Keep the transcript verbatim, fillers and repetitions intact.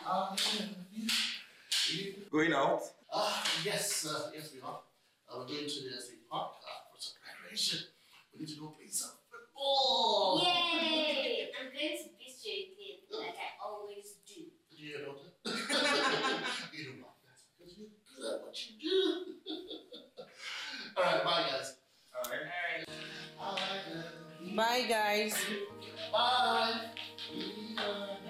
Uh, Going out? Ah, yes, uh, yes, we are. Uh, we're going to the S A Park uh, for some recreation. We need to go play some football. Yay! I'm going to beat you again, like I always do. Did you hear about that? You don't like that because you're good at what you do. All right, bye, guys. All right. Alright. Bye, guys. Bye, guys. Bye.